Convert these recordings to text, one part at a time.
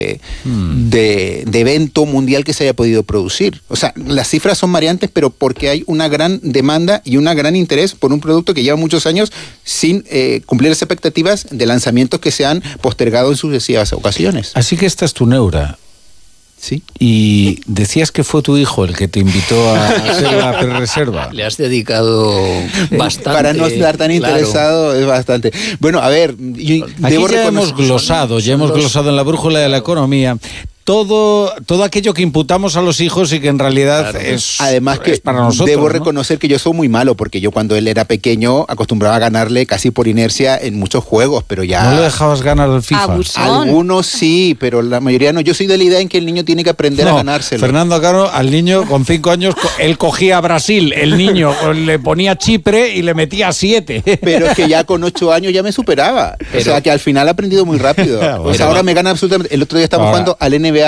evento mundial que se haya podido producir. O sea, las cifras son variantes, pero porque hay una gran demanda y un gran interés por un producto que lleva muchos años sin cumplir las expectativas de lanzamientos que se han postergado en sucesivas ocasiones. Así que esta es tu neura. Sí. Y decías que fue tu hijo el que te invitó a hacer la prerreserva. Le has dedicado bastante. Para no estar tan interesado, es bastante. Bueno, a ver, aquí ya hemos glosado en la brújula de la economía todo aquello que imputamos a los hijos y que en realidad es, además que es para nosotros. Debo reconocer que yo soy muy malo, porque yo cuando él era pequeño acostumbraba a ganarle casi por inercia en muchos juegos, pero ya... ¿No le dejabas ganar al FIFA? Abusón. Algunos sí, pero la mayoría no. Yo soy de la idea en que el niño tiene que aprender a ganárselo. Fernando Caro, al niño con 5 años, él cogía a Brasil, el niño le ponía Chipre y le metía 7. Pero es que ya con 8 años ya me superaba. O sea, que al final ha aprendido muy rápido. O sea, ahora me gana absolutamente... El otro día estábamos jugando al NBA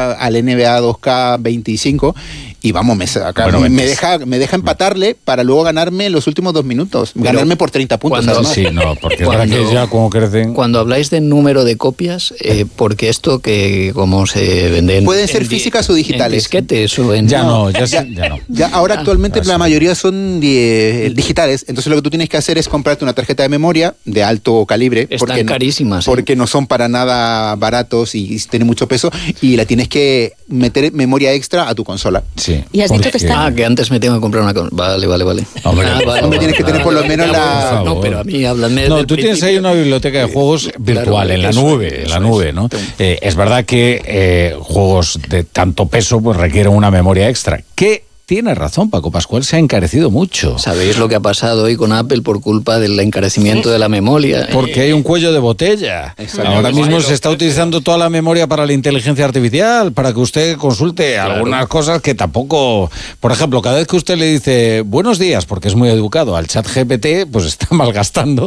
2K25 y vamos, me deja empatarle para luego ganarme los últimos 2 minutos. Pero ganarme por 30 puntos. Sí, no, porque que ya como crecen... Cuando habláis de número de copias, porque esto que como se venden... Pueden ser físicas o digitales. En disquetes o en... Ya no. Ya ahora actualmente la mayoría son digitales, entonces lo que tú tienes que hacer es comprarte una tarjeta de memoria de alto calibre. Están carísimas. Porque no son para nada baratos y tienen mucho peso, y la tienes que meter memoria extra a tu consola. Sí. Y has dicho que está... que antes me tengo que comprar una... Vale. Hombre, tienes que tener por lo menos la... No, pero a mí háblame... No, tú tienes ahí una biblioteca de juegos virtual, claro, en la nube, ¿no? Es verdad que juegos de tanto peso pues requieren una memoria extra. ¿Qué? Tienes razón, Paco Pascual, se ha encarecido mucho. ¿Sabéis lo que ha pasado hoy con Apple por culpa del encarecimiento de la memoria? Porque hay un cuello de botella. Ahora mismo se está utilizando toda la memoria para la inteligencia artificial, para que usted consulte algunas cosas que tampoco... Por ejemplo, cada vez que usted le dice buenos días, porque es muy educado, al chat GPT, pues está malgastando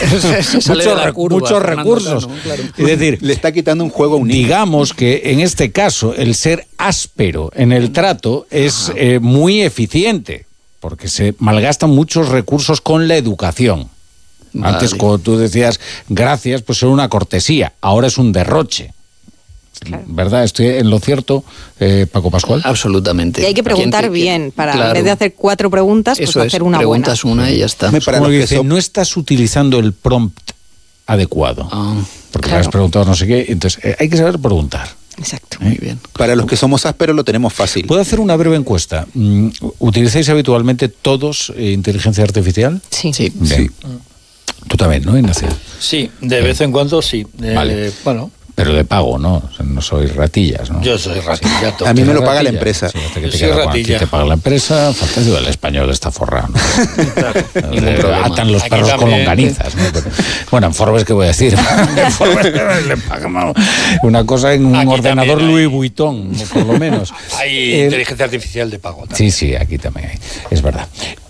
muchos recursos. Claro. Es decir, le está quitando un juego a un niño. Digamos que en este caso el ser áspero en el trato es muy eficiente, porque se malgastan muchos recursos con la educación. Vale. Antes, cuando tú decías gracias, pues era una cortesía, ahora es un derroche. Claro. ¿Verdad? ¿Estoy en lo cierto, Paco Pascual? Absolutamente. Y hay que preguntar bien, para en vez de hacer 4 preguntas, pues hacer una buena. Preguntas una y ya está. Como dice, no estás utilizando el prompt adecuado, porque le has preguntado no sé qué, entonces hay que saber preguntar. Exacto. Muy bien. Para los que somos ásperos lo tenemos fácil. ¿Puedo hacer una breve encuesta? ¿Utilizáis habitualmente todos inteligencia artificial? Sí. Bien. Tú también, ¿no, Ignacio? Sí, de vez en cuando sí. Vale. Bueno. Pero de pago, ¿no? O sea, no sois ratillas, ¿no? Yo soy ratilla. A mí me lo paga la empresa. Yo soy ratilla. Te paga la empresa, fantástico. El español está forrado, ¿no? Atan los perros con longanizas, ¿no? Bueno, en Forbes, ¿qué voy a decir? En Forbes le pagamos una cosa en un aquí ordenador Louis Vuitton, por lo menos. Hay inteligencia artificial de pago también. Sí, aquí también hay. Es verdad.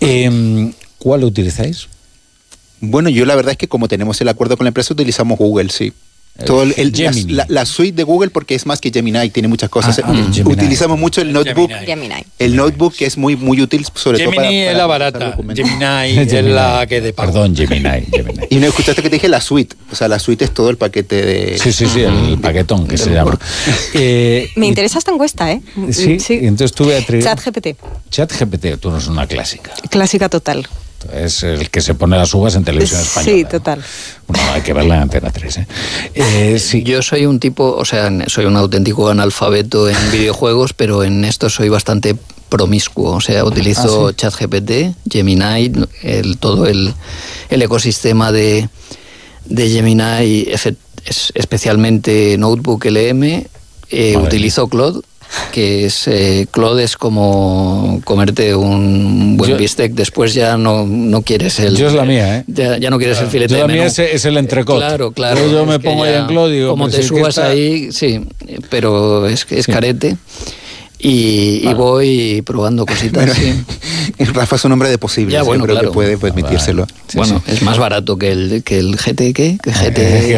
¿Cuál utilizáis? Bueno, yo la verdad es que como tenemos el acuerdo con la empresa, utilizamos Google, sí. Todo la suite de Google, porque es más que Gemini, tiene muchas cosas. Utilizamos mucho el notebook. Gemini. El notebook que es muy útil, sobre todo para... Gemini es la barata, Gemini es la que de pago. Perdón, Gemini. Y no escuchaste que te dije la suite. O sea, la suite es todo el paquete de... Sí, el paquetón que se llama. Me interesa esta encuesta, ¿eh? Sí. Entonces tuve a ChatGPT. ChatGPT, tú no es una clásica. Clásica total. Es el que se pone las uvas en televisión española. Sí, total. Bueno, hay que verla en Antena 3. Sí. Yo soy un tipo, o sea, soy un auténtico analfabeto en videojuegos, pero en esto soy bastante promiscuo. O sea, utilizo ChatGPT, Gemini, todo el ecosistema de Gemini, especialmente Notebook LM. Utilizo Claude, que es Claude es como comerte un buen bistec, después ya no quieres el... Yo es la mía, ¿eh? Ya no quieres el filete de la menú. mía es el entrecot. Claro. Yo me pongo ahí en Claude y digo... Como te subas ahí, sí, pero es carete. Y voy probando cositas. Bueno, sí. Rafa es un hombre de posibles. Ya, bueno, creo claro. que puede permitírselo. Bueno, es más barato que el GT, ¿qué? Que GT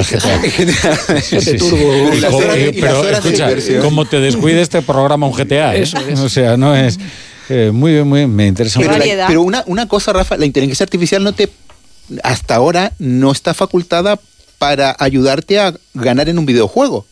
Turbo. Pero escucha, como te descuide este programa un GTA, ¿eh? Eso es. O sea, no es... muy bien, me interesa. Pero una cosa, Rafa, la inteligencia artificial hasta ahora no está facultada para ayudarte a ganar en un videojuego.